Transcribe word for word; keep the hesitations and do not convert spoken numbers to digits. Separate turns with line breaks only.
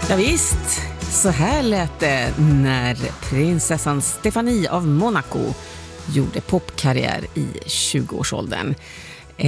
Ja, visst, så här lät det när prinsessan Stefanie av Monaco gjorde popkarriär i tjugoårsåldern.